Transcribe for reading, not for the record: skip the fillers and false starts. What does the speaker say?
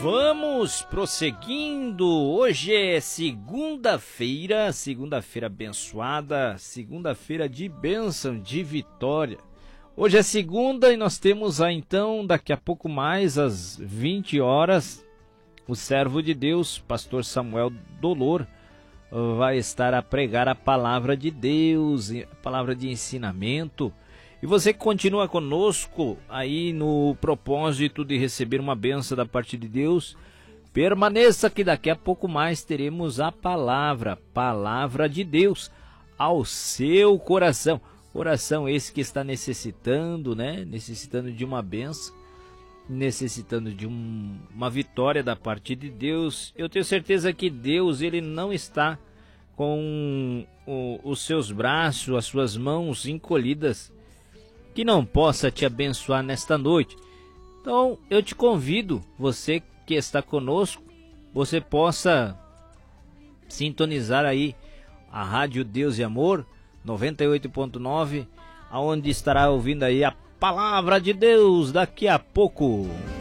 Vamos prosseguindo. Hoje é segunda-feira abençoada, segunda-feira de bênção, de vitória. Hoje é segunda e nós temos então, daqui a pouco mais, às 20 horas, o servo de Deus, pastor Samuel Dolor, vai estar a pregar a palavra de Deus, a palavra de ensinamento. E você que continua conosco aí no propósito de receber uma bênção da parte de Deus, permaneça que daqui a pouco mais teremos a palavra de Deus ao seu coração. Coração esse que está necessitando, necessitando de uma bênção, necessitando de uma vitória da parte de Deus. Eu tenho certeza que Deus, ele não está com os seus braços, as suas mãos encolhidas, que não possa te abençoar nesta noite. Então eu te convido, você que está conosco, você possa sintonizar aí a Rádio Deus e Amor 98.9, aonde estará ouvindo aí a palavra de Deus daqui a pouco.